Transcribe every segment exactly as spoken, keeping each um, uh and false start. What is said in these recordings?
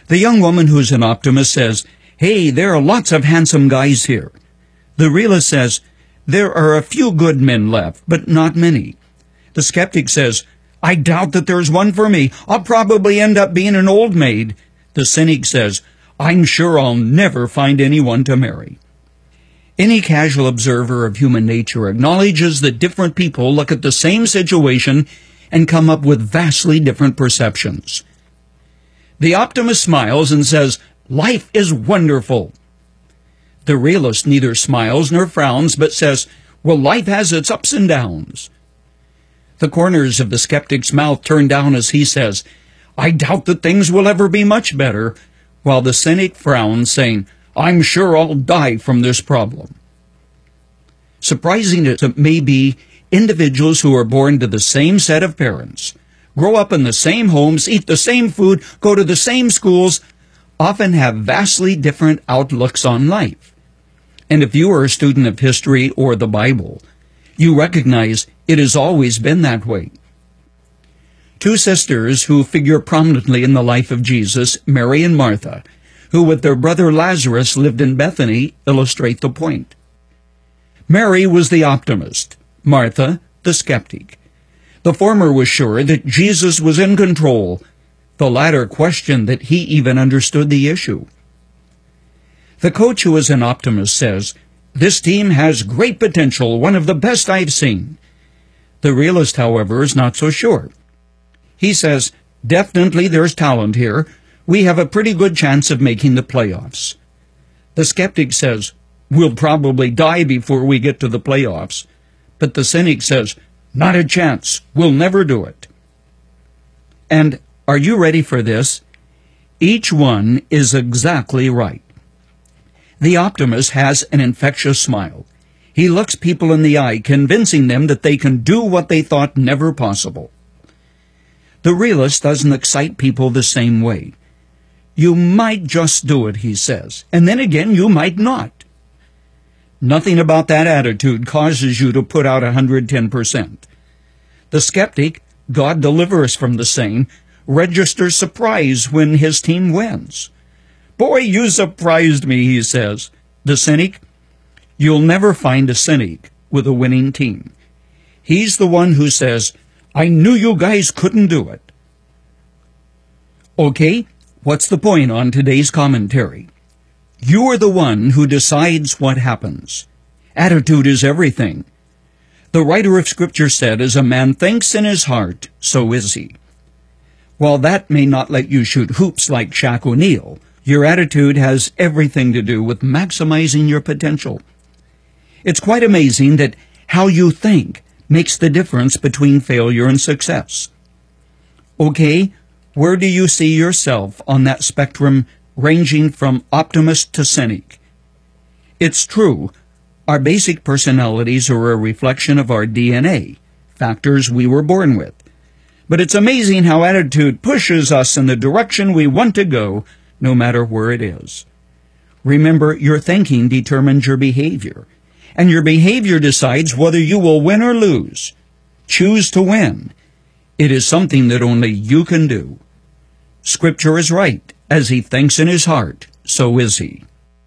The young woman who's an optimist says, "Hey, there are lots of handsome guys here." The realist says, "There are a few good men left, but not many." The skeptic says, "I doubt that there's one for me. I'll probably end up being an old maid." The cynic says, "I'm sure I'll never find anyone to marry." Any casual observer of human nature acknowledges that different people look at the same situation and come up with vastly different perceptions. The optimist smiles and says, "Life is wonderful." The realist neither smiles nor frowns, but says, "Well, life has its ups and downs." The corners of the skeptic's mouth turn down as he says, "I doubt that things will ever be much better," while the cynic frowns, saying, "I'm sure I'll die from this problem." Surprising as it may be, individuals who are born to the same set of parents, grow up in the same homes, eat the same food, go to the same schools, often have vastly different outlooks on life. And if you are a student of history or the Bible, you recognize it has always been that way. Two sisters who figure prominently in the life of Jesus, Mary and Martha, who with their brother Lazarus lived in Bethany, illustrate the point. Mary was the optimist, Martha the skeptic. The former was sure that Jesus was in control. The latter questioned that he even understood the issue. The coach, who is an optimist, says, "This team has great potential, one of the best I've seen." The realist, however, is not so sure. He says, "Definitely there's talent here. We have a pretty good chance of making the playoffs." The skeptic says, "We'll probably die before we get to the playoffs." But the cynic says, "Not a chance. We'll never do it." And are you ready for this? Each one is exactly right. The optimist has an infectious smile. He looks people in the eye, convincing them that they can do what they thought never possible. The realist doesn't excite people the same way. You might just do it, he says, and then again you might not. Nothing about that attitude causes you to put out one hundred ten percent. The skeptic, God deliver us from the same, registers surprise when his team wins. "Boy, you surprised me," he says. The cynic, you'll never find a cynic with a winning team. He's the one who says, "I knew you guys couldn't do it." Okay, what's the point on today's commentary? You are the one who decides what happens. Attitude is everything. The writer of Scripture said, "As a man thinks in his heart, so is he." While that may not let you shoot hoops like Shaq O'Neal, your attitude has everything to do with maximizing your potential. It's quite amazing that how you think makes the difference between failure and success. Okay, where do you see yourself on that spectrum ranging from optimist to cynic? It's true, our basic personalities are a reflection of our D N A, factors we were born with. But it's amazing how attitude pushes us in the direction we want to go, no matter where it is. Remember, your thinking determines your behavior, and your behavior decides whether you will win or lose. Choose to win. It is something that only you can do. Scripture is right. As he thinks in his heart, so is he.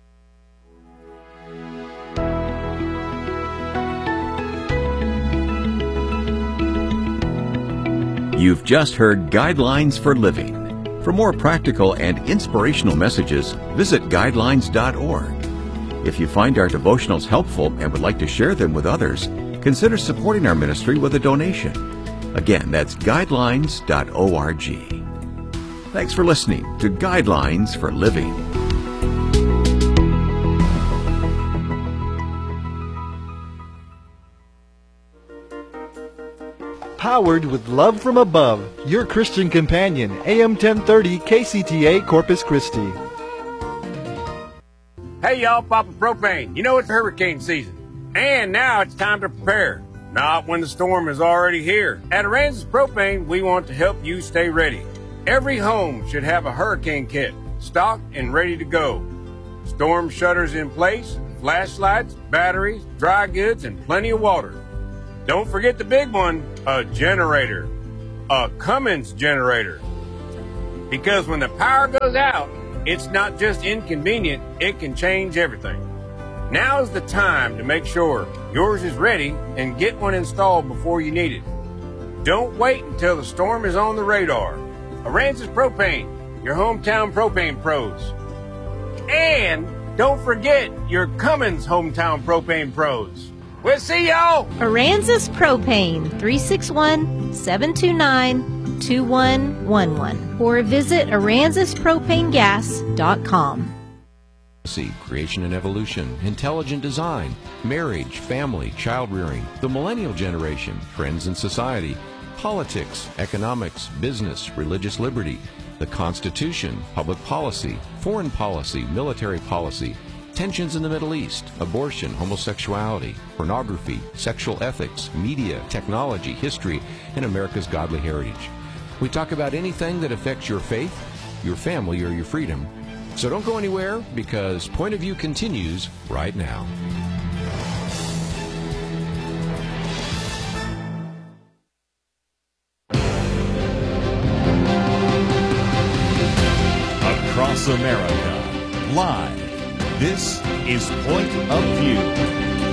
You've just heard Guidelines for Living. For more practical and inspirational messages, visit guidelines dot org. If you find our devotionals helpful and would like to share them with others, consider supporting our ministry with a donation. Again, that's guidelines dot org. Thanks for listening to Guidelines for Living. Powered with love from above, your Christian companion, A M ten thirty K C T A Corpus Christi. Hey y'all, Papa Propane. You know it's hurricane season. And now it's time to prepare. Not when the storm is already here. At Aransas Propane, we want to help you stay ready. Every home should have a hurricane kit, stocked and ready to go. Storm shutters in place, flashlights, batteries, dry goods, and plenty of water. Don't forget the big one, a generator. A Cummins generator. Because when the power goes out, it's not just inconvenient, it can change everything. Now is the time to make sure yours is ready and get one installed before you need it. Don't wait until the storm is on the radar. Aransas Propane, your hometown propane pros. And don't forget your Cummins hometown propane pros. We'll see y'all. Aransas Propane, three six one, seven two nine, two one one one. Or visit aransas propane gas dot com. See creation and evolution, intelligent design, marriage, family, child rearing, the millennial generation, trends in society, politics, economics, business, religious liberty, the Constitution, public policy, foreign policy, military policy, tensions in the Middle East, abortion, homosexuality, pornography, sexual ethics, media, technology, history, and America's godly heritage. We talk about anything that affects your faith, your family, or your freedom. So don't go anywhere, because Point of View continues right now. Across America, live, this is Point of View.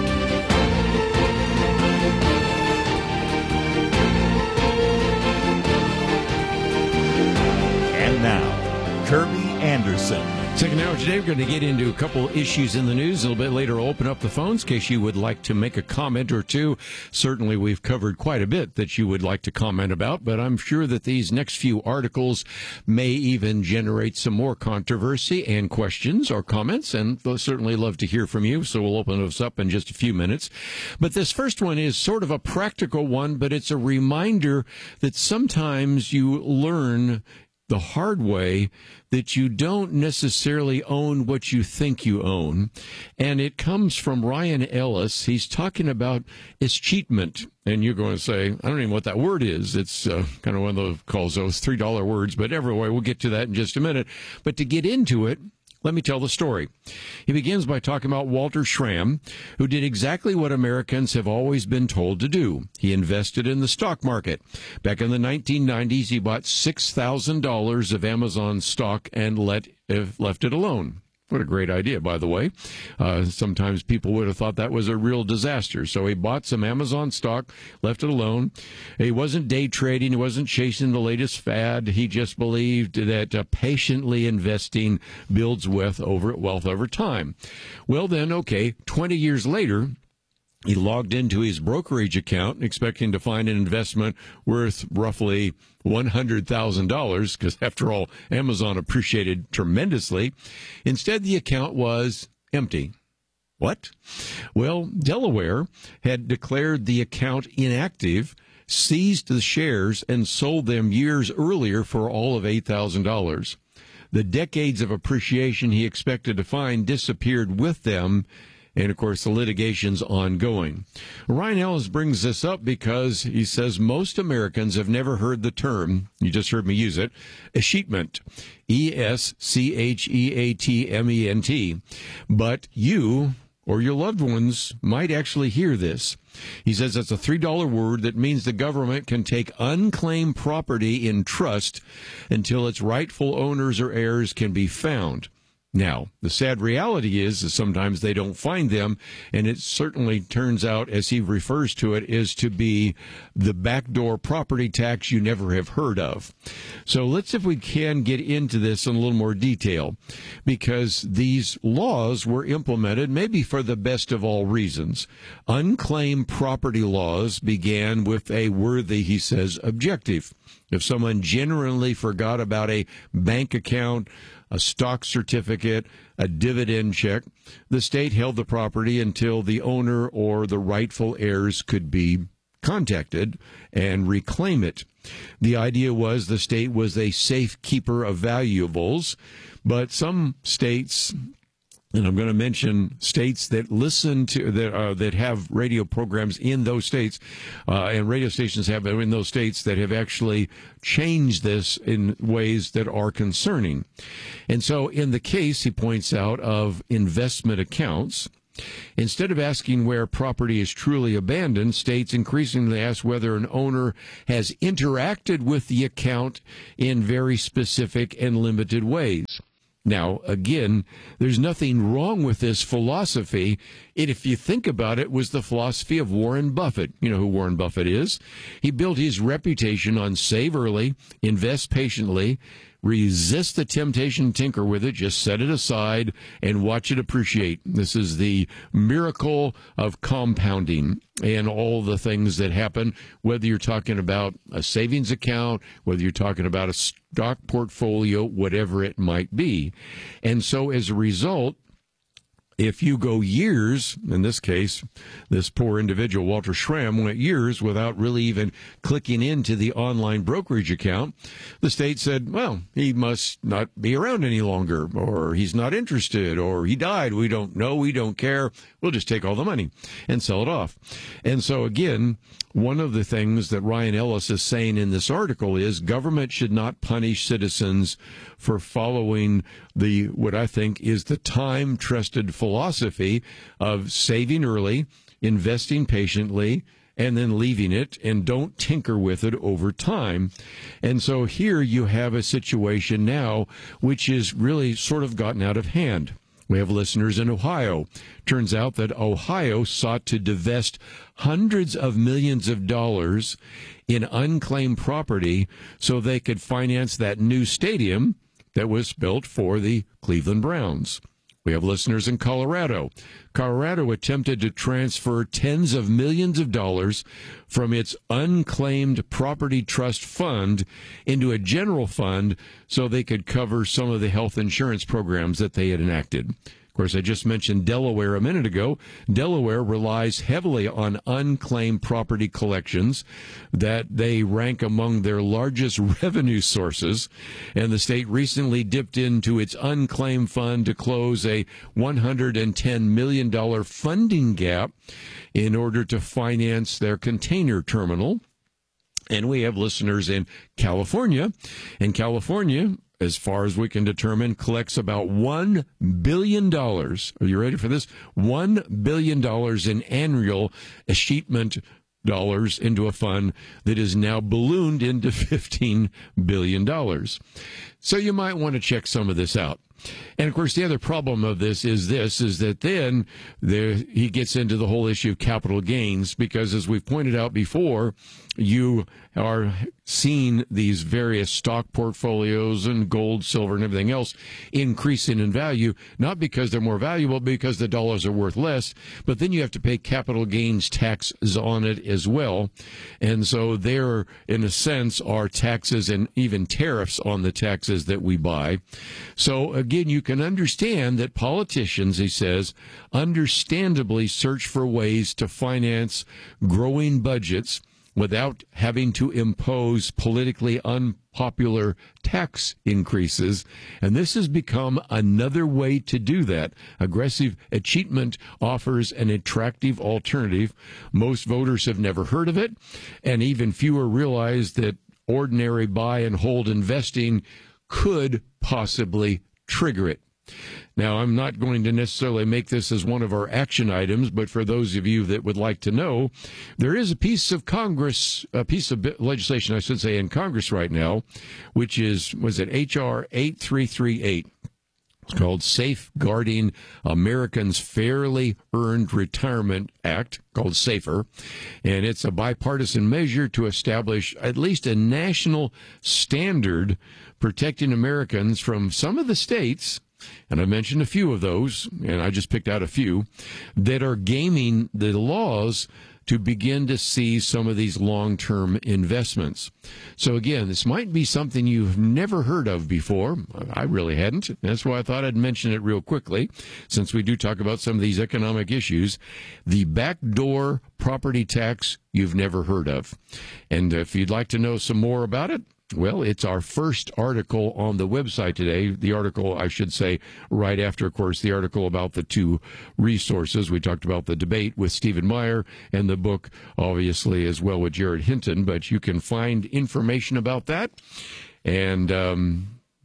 And now, Kirby Anderson. Second hour today, we're going to get into a couple issues in the news. A little bit later, I'll open up the phones in case you would like to make a comment or two. Certainly, we've covered quite a bit that you would like to comment about, but I'm sure that these next few articles may even generate some more controversy and questions or comments, and we'll certainly love to hear from you, so we'll open those up in just a few minutes. But this first one is sort of a practical one, but it's a reminder that sometimes you learn the hard way that you don't necessarily own what you think you own. And it comes from Ryan Ellis. He's talking about escheatment. And you're going to say, I don't even know what that word is. It's uh, kind of one of those calls those three dollar words. But anyway, we'll get to that in just a minute. But to get into it, let me tell the story. He begins by talking about Walter Schramm, who did exactly what Americans have always been told to do. He invested in the stock market. Back in the nineteen nineties, he bought six thousand dollars of Amazon stock and let uh, left it alone. What a great idea, by the way. Uh, sometimes people would have thought that was a real disaster. So he bought some Amazon stock, left it alone. He wasn't day trading. He wasn't chasing the latest fad. He just believed that uh, patiently investing builds wealth over, wealth over time. Well, then, okay, twenty years later, he logged into his brokerage account expecting to find an investment worth roughly one hundred thousand dollars, because after all, Amazon appreciated tremendously. Instead, the account was empty. What? Well, Delaware had declared the account inactive, seized the shares, and sold them years earlier for all of eight thousand dollars. The decades of appreciation he expected to find disappeared with them. And, of course, the litigation's ongoing. Ryan Ellis brings this up because he says most Americans have never heard the term, you just heard me use it, escheatment, E S C H E A T M E N T. But you or your loved ones might actually hear this. He says it's a three dollar word that means the government can take unclaimed property in trust until its rightful owners or heirs can be found. Now, the sad reality is that sometimes they don't find them, and it certainly turns out, as he refers to it, is to be the backdoor property tax you never have heard of. So let's, if we can, get into this in a little more detail, because these laws were implemented maybe for the best of all reasons. Unclaimed property laws began with a worthy, he says, objective. If someone genuinely forgot about a bank account, a stock certificate, a dividend check, the state held the property until the owner or the rightful heirs could be contacted and reclaim it. The idea was the state was a safe keeper of valuables, but some states, and I'm going to mention states that listen to that uh, that have radio programs in those states, uh, and radio stations have in those states that have actually changed this in ways that are concerning. And so, in the case, he points out, of investment accounts, Instead of asking where property is truly abandoned, states increasingly ask whether an owner has interacted with the account in very specific and limited ways. Now, again, there's nothing wrong with this philosophy. It, if you think about it, was the philosophy of Warren Buffett. You know who Warren Buffett is. He built his reputation on save early, invest patiently, resist the temptation to tinker with it, just set it aside and watch it appreciate. This is the miracle of compounding and all the things that happen, whether you're talking about a savings account, whether you're talking about a stock portfolio, whatever it might be. And so as a result, if you go years, in this case, this poor individual, Walter Schramm, went years without really even clicking into the online brokerage account, the state said, well, he must not be around any longer, or he's not interested, or he died. We don't know. We don't care. We'll just take all the money and sell it off. And so, again, one of the things that Ryan Ellis is saying in this article is government should not punish citizens for following the, what I think is the time-trusted philosophy of saving early, investing patiently, and then leaving it, and don't tinker with it over time. And so here you have a situation now which is really sort of gotten out of hand. We have listeners in Ohio. Turns out that Ohio sought to divest hundreds of millions of dollars in unclaimed property so they could finance that new stadium that was built for the Cleveland Browns. We have listeners in Colorado. Colorado attempted to transfer tens of millions of dollars from its unclaimed property trust fund into a general fund so they could cover some of the health insurance programs that they had enacted. Of course, I just mentioned Delaware a minute ago. Delaware relies heavily on unclaimed property collections, that they rank among their largest revenue sources. And the state recently dipped into its unclaimed fund to close a one hundred ten million dollars funding gap in order to finance their container terminal. And we have listeners in California. In California, as far as we can determine, collects about one billion dollars. Are you ready for this? one billion dollars in annual escheatment dollars into a fund that is now ballooned into fifteen billion dollars. So you might want to check some of this out. And, of course, the other problem of this is this, is that then there, he gets into the whole issue of capital gains, because, as we've pointed out before, you are seeing these various stock portfolios and gold, silver, and everything else increasing in value, not because they're more valuable, because the dollars are worth less, but then you have to pay capital gains taxes on it as well. And so there, in a sense, are taxes and even tariffs on the taxes that we buy. So, again, you can understand that politicians, he says, understandably search for ways to finance growing budgets without having to impose politically unpopular tax increases. And this has become another way to do that. Aggressive escheatment offers an attractive alternative. Most voters have never heard of it, and even fewer realize that ordinary buy and hold investing could possibly trigger it. Now, I'm not going to necessarily make this as one of our action items, but for those of you that would like to know, there is a piece of Congress, a piece of legislation, I should say, in Congress right now, which is, was it H R eighty-three thirty-eight? It's called Safeguarding Americans' Fairly Earned Retirement Act, called SAFER. And it's a bipartisan measure to establish at least a national standard protecting Americans from some of the states, and I mentioned a few of those, and I just picked out a few, that are gaming the laws to begin to see some of these long-term investments. So again, this might be something you've never heard of before. I really hadn't. That's why I thought I'd mention it real quickly, since we do talk about some of these economic issues. The backdoor property tax you've never heard of. And if you'd like to know some more about it, well, it's our first article on the website today. The article, I should say, right after, of course, the article about the two resources. We talked about the debate with Stephen Meyer and the book, obviously, as well with Jared Hinton. But you can find information about that. And um,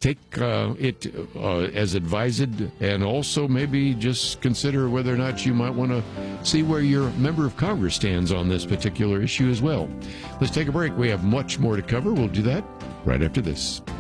take uh, it uh, as advised, and also maybe just consider whether or not you might want to see where your member of Congress stands on this particular issue as well. Let's take a break. We have much more to cover. We'll do that right after this.